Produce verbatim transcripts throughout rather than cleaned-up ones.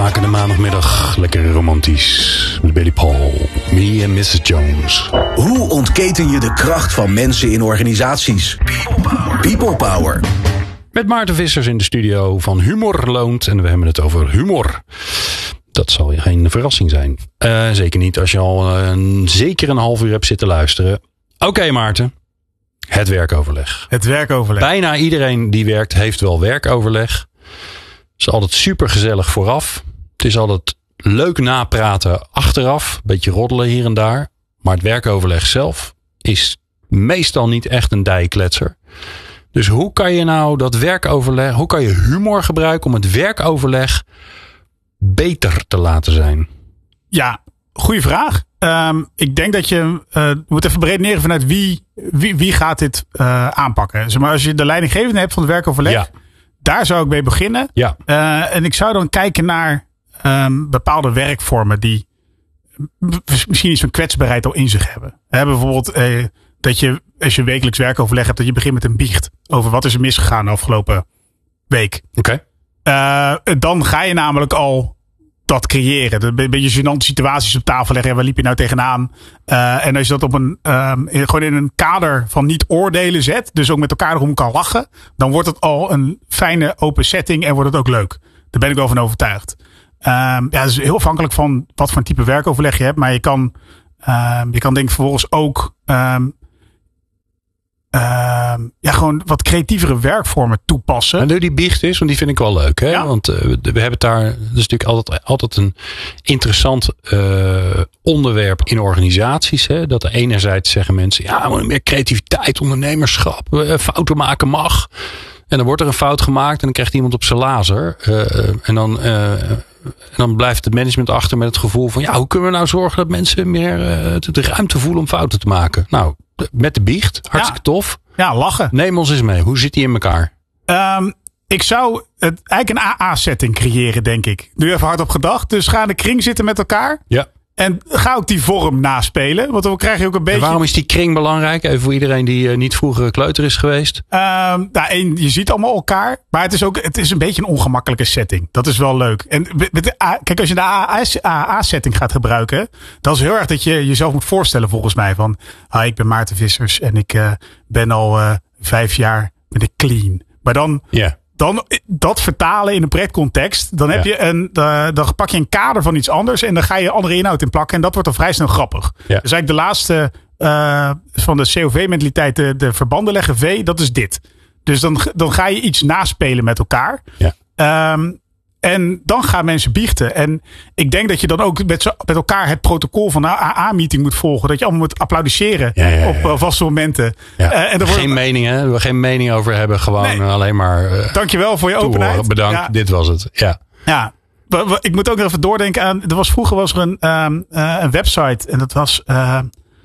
maken de maandagmiddag lekker romantisch. Met Billy Paul, Me en missus Jones. Hoe ontketen je de kracht van mensen in organisaties? People Power. People Power. Met Maarten Vissers in de studio van Humor Loont. En we hebben het over humor. Dat zal je geen verrassing zijn. Uh, zeker niet als je al uh, zeker een half uur hebt zitten luisteren. Oké okay, Maarten. Het werkoverleg. Het werkoverleg. Bijna iedereen die werkt heeft wel werkoverleg. Het is altijd super gezellig vooraf. Het is altijd leuk napraten achteraf. Beetje roddelen hier en daar. Maar het werkoverleg zelf is meestal niet echt een dijkletser. Dus hoe kan je nou dat werkoverleg, hoe kan je humor gebruiken om het werkoverleg beter te laten zijn? Ja, goede vraag. Um, ik denk dat je uh, moet even beredeneren vanuit wie, wie, wie gaat dit uh, aanpakken. Zeg maar, als je de leidinggevende hebt van het werkoverleg, ja. Daar zou ik mee beginnen. Ja. Uh, en ik zou dan kijken naar um, bepaalde werkvormen die misschien iets van kwetsbaarheid al in zich hebben. He, bijvoorbeeld uh, dat je, als je wekelijks werkoverleg hebt, dat je begint met een biecht over wat is er misgegaan de afgelopen week. Oké. Okay. Uh, dan ga je namelijk al dat creëren. Een beetje gênante situaties op tafel leggen. Waar liep je nou tegenaan? Uh, en als je dat op een um, gewoon in een kader van niet oordelen zet, dus ook met elkaar erom kan lachen, dan wordt het al een fijne open setting en wordt het ook leuk. Daar ben ik wel van overtuigd. Um, ja, het is heel afhankelijk van wat voor een type werkoverleg je hebt, maar je kan, um, je kan denk ik vervolgens ook um, Uh, ja, gewoon wat creatievere werkvormen toepassen. En nu die biecht is, want die vind ik wel leuk. Hè? Ja. Want uh, we hebben het daar, dat is natuurlijk altijd, altijd een interessant uh, onderwerp in organisaties. Hè? Dat enerzijds zeggen mensen, ja, meer creativiteit, ondernemerschap, uh, fouten maken mag. En dan wordt er een fout gemaakt en dan krijgt iemand op zijn lazer. Uh, en dan... Uh, En dan blijft het management achter met het gevoel van, ja, hoe kunnen we nou zorgen dat mensen meer uh, de ruimte voelen om fouten te maken? Nou, met de biecht. Hartstikke ja. tof. Ja, lachen. Neem ons eens mee. Hoe zit die in elkaar? Um, ik zou het, eigenlijk een A A-setting creëren, denk ik. Nu even hard op gedacht. Dus ga in de kring zitten met elkaar. Ja. En ga ook die vorm naspelen. Want dan krijg je ook een beetje... En waarom is die kring belangrijk? Even voor iedereen die uh, niet vroeger kleuter is geweest. Um, nou, één, je ziet allemaal elkaar. Maar het is ook het is een beetje een ongemakkelijke setting. Dat is wel leuk. En met de A, kijk, als je de A A-setting gaat gebruiken, dan is het heel erg dat je jezelf moet voorstellen volgens mij. Van, ah, ik ben Maarten Vissers en ik uh, ben al uh, vijf jaar ben ik clean. Maar dan... Yeah. Dan dat vertalen in een projectcontext. Dan heb ja. je een, uh, dan pak je een kader van iets anders. En dan ga je andere inhoud in plakken. En dat wordt dan vrij snel grappig. Ja. Dus eigenlijk de laatste uh, van de C O V-mentaliteit. De, de verbanden leggen V. Dat is dit. Dus dan, dan ga je iets naspelen met elkaar. Ja. Um, en dan gaan mensen biechten. En ik denk dat je dan ook met, met elkaar het protocol van een A A-meeting moet volgen. Dat je allemaal moet applaudisseren ja, ja, ja, ja. op uh, vaste momenten. Ja. Uh, en geen mening, hè? We geen mening over hebben. Gewoon nee. alleen maar uh, dankjewel voor je toehoren. Openheid. Bedankt, ja. Dit was het. Ja. Ja. Ik moet ook even doordenken aan. Er was vroeger was er een, um, uh, een website. En dat was uh,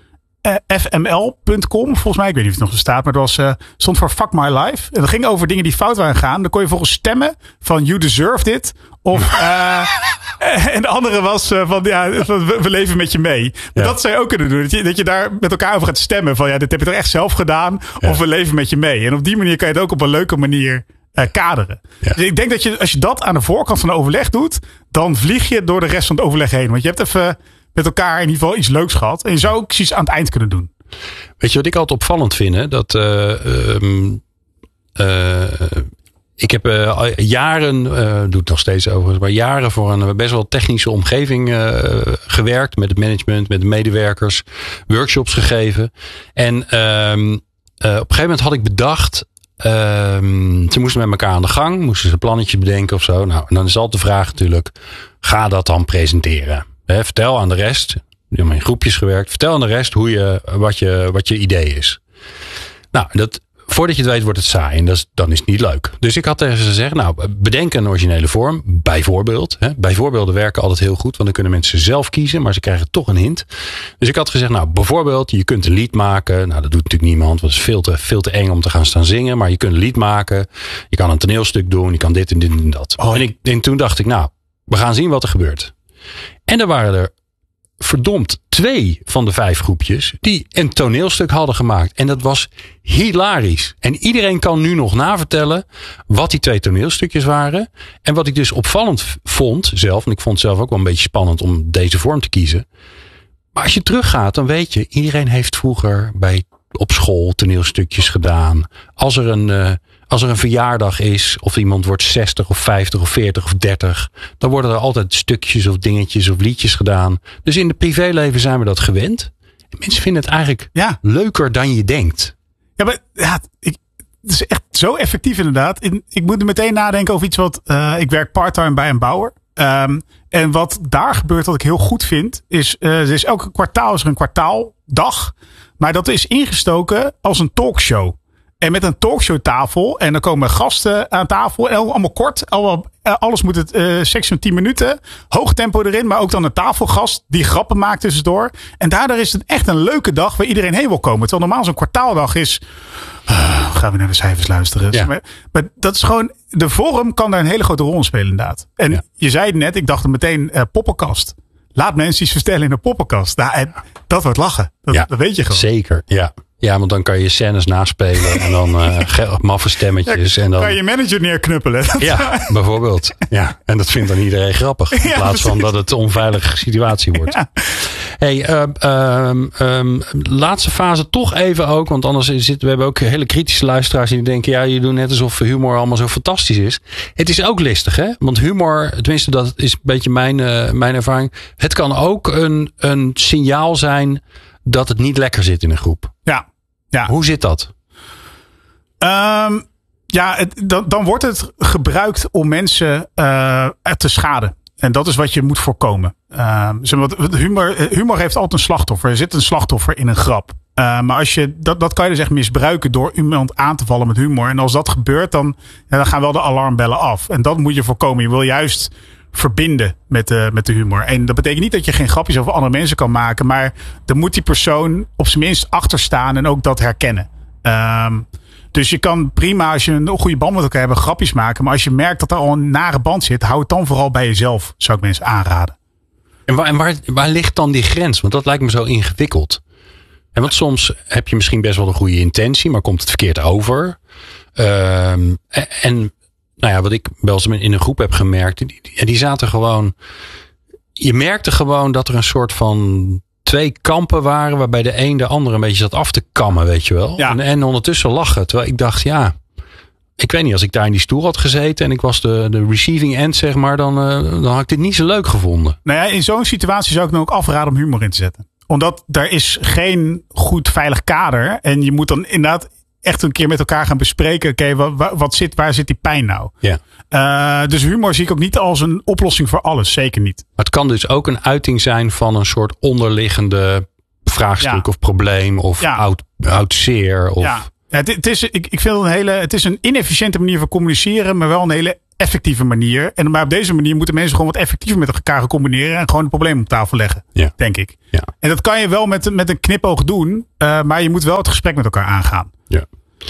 F M L punt com. Volgens mij, ik weet niet of het nog bestaat. Maar dat was, uh, stond voor Fuck My Life. En dat ging over dingen die fout waren gaan. Dan kon je volgens stemmen van You Deserved It. Of uh, en de andere was uh, van ja, we, we leven met je mee. Ja. Dat zou je ook kunnen doen. Dat je, dat je daar met elkaar over gaat stemmen. Van ja, dit heb je toch echt zelf gedaan. Ja. Of we leven met je mee. En op die manier kan je het ook op een leuke manier uh, kaderen. Ja. Dus ik denk dat je, als je dat aan de voorkant van de overleg doet, dan vlieg je door de rest van het overleg heen. Want je hebt even met elkaar in ieder geval iets leuks gehad. En je zou ook precies aan het eind kunnen doen. Weet je wat ik altijd opvallend vind? Hè? Dat uh, um, uh, ik heb uh, jaren, uh, doe het nog steeds overigens, maar jaren voor een best wel technische omgeving uh, gewerkt. Met het management, met de medewerkers. Workshops gegeven. En um, uh, op een gegeven moment had ik bedacht, Um, ze moesten met elkaar aan de gang. Moesten ze een plannetje bedenken of zo. Nou, en dan is altijd de vraag natuurlijk, ga dat dan presenteren? He, vertel aan de rest, je hebt in groepjes gewerkt. Vertel aan de rest hoe je, wat, je, wat je idee is. Nou, dat, voordat je het weet wordt het saai. En dat is, dan is het niet leuk. Dus ik had tegen ze gezegd, nou, bedenk een originele vorm. Bijvoorbeeld. Hè. Bijvoorbeelden werken altijd heel goed. Want dan kunnen mensen zelf kiezen. Maar ze krijgen toch een hint. Dus ik had gezegd, nou, bijvoorbeeld, je kunt een lied maken. Nou, dat doet natuurlijk niemand. Want het is veel te, veel te eng om te gaan staan zingen. Maar je kunt een lied maken. Je kan een toneelstuk doen. Je kan dit en dit en dat. Oh. En, ik, en toen dacht ik, nou, we gaan zien wat er gebeurt. En er waren er verdomd twee van de vijf groepjes die een toneelstuk hadden gemaakt. En dat was hilarisch. En iedereen kan nu nog navertellen wat die twee toneelstukjes waren. En wat ik dus opvallend vond zelf, en ik vond het zelf ook wel een beetje spannend om deze vorm te kiezen. Maar als je teruggaat, dan weet je, iedereen heeft vroeger bij op school toneelstukjes gedaan. Als er een, uh, als er een verjaardag is, of iemand wordt zestig of vijftig of veertig of dertig, dan worden er altijd stukjes of dingetjes of liedjes gedaan. Dus in het privéleven zijn we dat gewend. En mensen vinden het eigenlijk ja. leuker dan je denkt. Ja, maar ja, ik, het is echt zo effectief inderdaad. Ik, ik moet meteen nadenken over iets wat, uh, ik werk parttime bij een bouwer. Um, en wat daar gebeurt, wat ik heel goed vind, is, uh, er is elke kwartaal is er een kwartaaldag. Maar dat is ingestoken als een talkshow. En met een talkshowtafel. En dan komen gasten aan tafel. Allemaal kort. Allemaal, alles moet het uh, seks van tien minuten. Hoog tempo erin. Maar ook dan een tafelgast die grappen maakt tussendoor. En daardoor is het echt een leuke dag waar iedereen heen wil komen. Terwijl normaal zo'n kwartaaldag is. Uh, gaan we naar de cijfers luisteren. Ja. Maar, maar dat is gewoon. De vorm kan daar een hele grote rol in spelen inderdaad. En ja. je zei het net. Ik dacht er meteen uh, poppenkast. Laat mensen iets vertellen in een poppenkast. Nou, en dat wordt lachen. Dat, ja, dat weet je gewoon. Zeker, ja. Ja, want dan kan je scènes naspelen. En dan uh, maffe stemmetjes. Ja, en dan kan je manager neerknuppelen. Ja, bijvoorbeeld. Ja, en dat vindt dan iedereen grappig. In ja, plaats van dat het een onveilige situatie wordt. Ja. Hey, uh, um, um, laatste fase toch even ook. Want anders zitten we hebben ook hele kritische luisteraars die denken, ja, je doet net alsof humor allemaal zo fantastisch is. Het is ook listig, hè? Want humor, tenminste dat is een beetje mijn, uh, mijn ervaring. Het kan ook een, een signaal zijn dat het niet lekker zit in een groep. Ja. Ja. Hoe zit dat? Um, ja, het, dan, dan wordt het gebruikt om mensen uh, te schaden. En dat is wat je moet voorkomen. Um, humor, humor heeft altijd een slachtoffer. Er zit een slachtoffer in een grap. Uh, maar als je, dat, dat kan je dus echt misbruiken door iemand aan te vallen met humor. En als dat gebeurt, dan, ja, dan gaan wel de alarmbellen af. En dat moet je voorkomen. Je wil juist verbinden met de, met de humor. En dat betekent niet dat je geen grapjes over andere mensen kan maken. Maar dan moet die persoon op zijn minst achter staan en ook dat herkennen. Um, dus je kan prima, als je een goede band met elkaar hebt, grapjes maken. Maar als je merkt dat er al een nare band zit, hou het dan vooral bij jezelf, zou ik mensen aanraden. En waar, en waar, waar ligt dan die grens? Want dat lijkt me zo ingewikkeld. En want soms heb je misschien best wel een goede intentie, maar komt het verkeerd over. Um, en nou ja, wat ik wel eens in een groep heb gemerkt, die, die, die zaten gewoon, je merkte gewoon dat er een soort van twee kampen waren, waarbij de een de ander een beetje zat af te kammen, weet je wel. Ja. En, en ondertussen lachen. Terwijl ik dacht, ja, ik weet niet, als ik daar in die stoel had gezeten en ik was de, de receiving end, zeg maar, dan, uh, dan had ik dit niet zo leuk gevonden. Nou ja, in zo'n situatie zou ik dan ook afraden om humor in te zetten. Omdat daar is geen goed veilig kader. En je moet dan inderdaad echt een keer met elkaar gaan bespreken. Oké, okay, wat, wat zit, waar zit die pijn nou? Ja. Uh, dus humor zie ik ook niet als een oplossing voor alles. Zeker niet. Maar het kan dus ook een uiting zijn van een soort onderliggende vraagstuk ja. of probleem. Of ja. oud, oud zeer. Of... Ja. Ja, het, het, is, ik, ik vind het, een hele, het is een inefficiënte manier van communiceren. Maar wel een hele effectieve manier. En maar op deze manier moeten mensen gewoon wat effectiever met elkaar gaan combineren. En gewoon het probleem op tafel leggen. Ja. Denk ik. Ja. En dat kan je wel met, met een knipoog doen. Uh, maar je moet wel het gesprek met elkaar aangaan. Ja.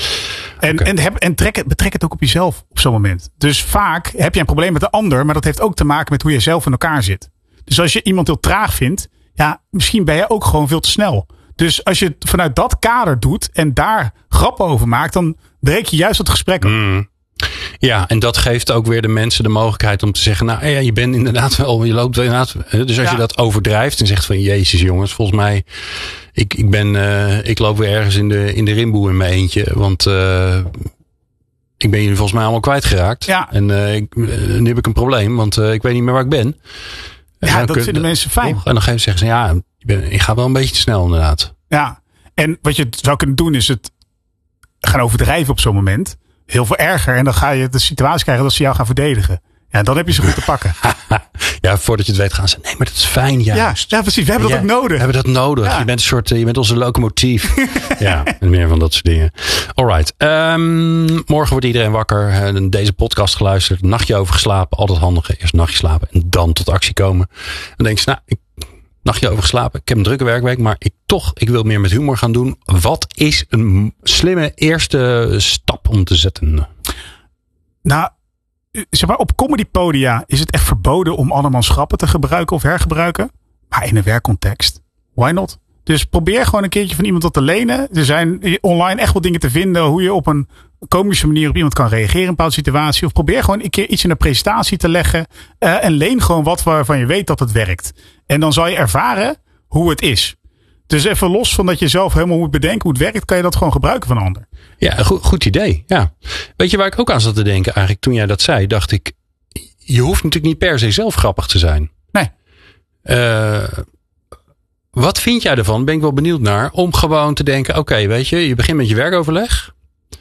En, okay. en, heb, en trek het, betrek het ook op jezelf op zo'n moment. Dus vaak heb je een probleem met de ander. Maar dat heeft ook te maken met hoe je zelf in elkaar zit. Dus als je iemand heel traag vindt. Ja, misschien ben je ook gewoon veel te snel. Dus als je het vanuit dat kader doet. En daar grappen over maakt. Dan breek je juist het gesprek op. Mm. Ja, en dat geeft ook weer de mensen de mogelijkheid om te zeggen, nou ja, je bent inderdaad wel, je loopt wel inderdaad. Dus als ja. je dat overdrijft en zegt van, jezus jongens, volgens mij, ik, ik ben, uh, ik loop weer ergens in de, in de rimboe in mijn eentje, want uh, ik ben jullie volgens mij allemaal kwijtgeraakt. Ja. En uh, ik, uh, nu heb ik een probleem, want uh, ik weet niet meer waar ik ben. Ja, dat kun, vinden mensen fijn. En dan zeggen ze, ja, ik, ben, ik ga wel een beetje te snel inderdaad. Ja, en wat je zou kunnen doen is het gaan overdrijven op zo'n moment. Heel veel erger. En dan ga je de situatie krijgen dat ze jou gaan verdedigen. Ja, dan heb je ze goed te pakken. Ja, voordat je het weet gaan ze, nee, maar dat is fijn juist. Ja, ja precies. We hebben ja, dat ook nodig. We hebben dat nodig. Ja. Je bent een soort, je bent onze locomotief. Ja, en meer van dat soort dingen. Alright. Um, morgen wordt iedereen wakker. Deze podcast geluisterd. Nachtje over geslapen. Altijd handig. Eerst nachtje slapen en dan tot actie komen. Dan denk je, nou, ik nachtje over geslapen. Ik heb een drukke werkweek, maar ik toch, ik wil meer met humor gaan doen. Wat is een slimme eerste stap om te zetten? Nou, zeg maar, op comedypodia is het echt verboden om andermans grappen te gebruiken of hergebruiken. Maar in een werkcontext, why not? Dus probeer gewoon een keertje van iemand dat te lenen. Er zijn online echt wel dingen te vinden hoe je op een komische manier op iemand kan reageren in een bepaalde situatie. Of probeer gewoon een keer iets in een presentatie te leggen. Uh, en leen gewoon wat waarvan je weet dat het werkt. En dan zal je ervaren hoe het is. Dus even los van dat je zelf helemaal moet bedenken hoe het werkt, kan je dat gewoon gebruiken van een ander. Ja, een goed, goed idee. Ja. Weet je waar ik ook aan zat te denken eigenlijk toen jij dat zei? Dacht ik, je hoeft natuurlijk niet per se zelf grappig te zijn. Nee. Uh, wat vind jij ervan? Ben ik wel benieuwd naar. Om gewoon te denken, oké, okay, weet je, je begint met je werkoverleg.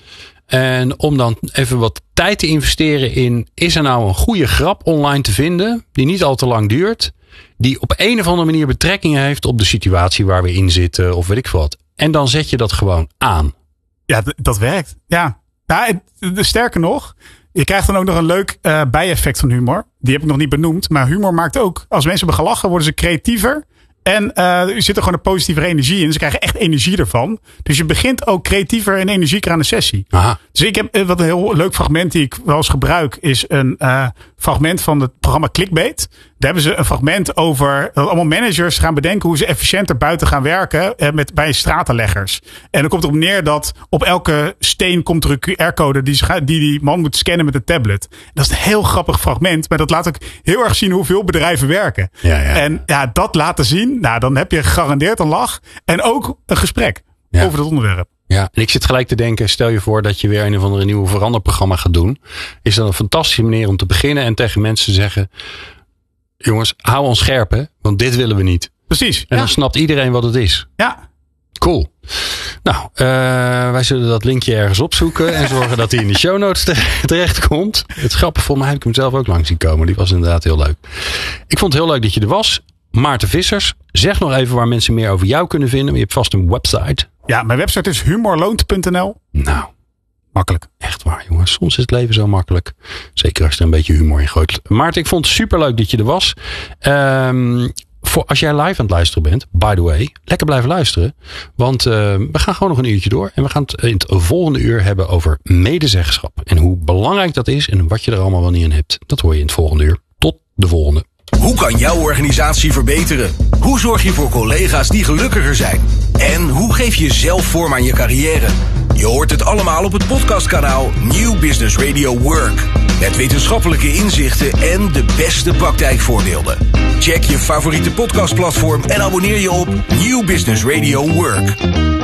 En om dan even wat tijd te investeren in, is er nou een goede grap online te vinden, die niet al te lang duurt, die op een of andere manier betrekking heeft op de situatie waar we in zitten of weet ik wat. En dan zet je dat gewoon aan. Ja, d- dat werkt. Ja. Nou, sterker nog, je krijgt dan ook nog een leuk uh, bijeffect van humor. Die heb ik nog niet benoemd. Maar humor maakt ook, als mensen hebben gelachen, worden ze creatiever. En uh, er zit er gewoon een positieve energie in. Ze krijgen echt energie ervan. Dus je begint ook creatiever en energieker aan de sessie. Aha. Dus ik heb wat een heel leuk fragment die ik wel eens gebruik. Is een uh, fragment van het programma Clickbait. Daar hebben ze een fragment over dat allemaal managers gaan bedenken hoe ze efficiënter buiten gaan werken uh, met, bij stratenleggers. En dan komt het op neer dat op elke steen komt er een Q R-code die, die die man moet scannen met een tablet. Dat is een heel grappig fragment. Maar dat laat ook heel erg zien hoeveel bedrijven werken. Ja, ja. En ja, dat laten zien. Nou, dan heb je gegarandeerd een lach. En ook een gesprek ja. over dat onderwerp. Ja, en ik zit gelijk te denken, stel je voor dat je weer een of andere nieuwe veranderprogramma gaat doen. Is dat een fantastische manier om te beginnen en tegen mensen te zeggen, jongens, hou ons scherp, hè, want dit willen we niet. Precies. En ja. dan snapt iedereen wat het is. Ja. Cool. Nou, uh, wij zullen dat linkje ergens opzoeken en zorgen dat hij in de show notes terecht komt. Het grappige, volgens mij heb ik hem zelf ook langs zien komen. Die was inderdaad heel leuk. Ik vond het heel leuk dat je er was. Maarten Vissers, zeg nog even waar mensen meer over jou kunnen vinden. Je hebt vast een website. Ja, mijn website is humorloont punt n l. Nou, makkelijk. Echt waar, jongens. Soms is het leven zo makkelijk. Zeker als je er een beetje humor in gooit. Maarten, ik vond het superleuk dat je er was. Um, voor als jij live aan het luisteren bent, by the way, lekker blijven luisteren. Want uh, we gaan gewoon nog een uurtje door. En we gaan het in het volgende uur hebben over medezeggenschap. En hoe belangrijk dat is en wat je er allemaal wel niet in hebt. Dat hoor je in het volgende uur. Tot de volgende. Hoe kan jouw organisatie verbeteren? Hoe zorg je voor collega's die gelukkiger zijn? En hoe geef je zelf vorm aan je carrière? Je hoort het allemaal op het podcastkanaal New Business Radio Work. Met wetenschappelijke inzichten en de beste praktijkvoorbeelden. Check je favoriete podcastplatform en abonneer je op New Business Radio Work.